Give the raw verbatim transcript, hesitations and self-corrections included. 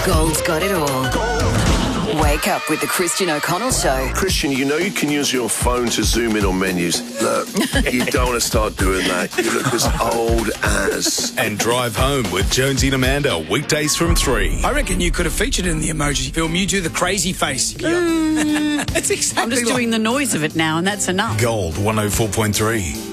Gold's got it all. Gold. Wake up with the Christian O'Connell Show. Christian, you know you can use your phone to zoom in on menus. Look, you don't want to start doing that. You look as old as... And Drive Home with Jonesy and Amanda, weekdays from three. I reckon you could have featured in the Emoji film. You do the crazy face. Mm. That's exactly I'm just like... doing the noise of it now, and that's enough. Gold one oh four point three.